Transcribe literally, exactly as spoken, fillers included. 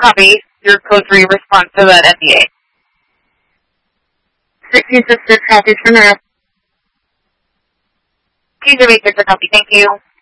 copy your code three response to that N D A. sixteen sixty-six, copy for now. T J V six, a copy. Thank you.